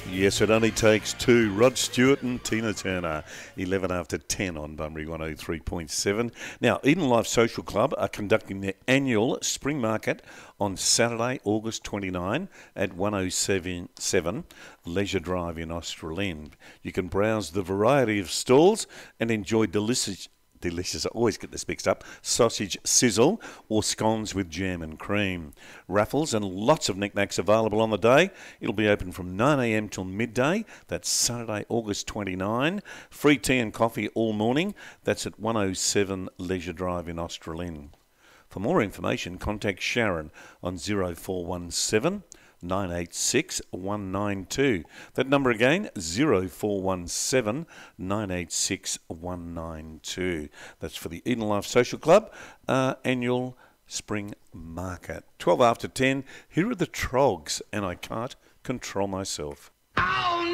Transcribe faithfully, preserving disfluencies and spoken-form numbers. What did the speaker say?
Yes, it only takes two. Rod Stewart and Tina Turner, eleven after ten on Bunbury one oh three point seven. Now, Eden Life Social Club are conducting their annual Spring Market on Saturday, August twenty-ninth at one oh seven Leisure Drive in Australind. You can browse the variety of stalls and enjoy delicious Delicious, I always get this mixed up, sausage sizzle or scones with jam and cream. Raffles and lots of knickknacks available on the day. It'll be open from nine a m till midday. That's Saturday, August twenty-ninth. Free tea and coffee all morning. That's at one oh seven Leisure Drive in Australind. For more information, contact Sharon on oh four one seven, nine eight six, one nine two. That number again, oh four one seven, nine eight six, one nine two. That's for the Eden Life Social Club uh, annual Spring Market. twelve after ten, here are the Trogs, and I can't control myself.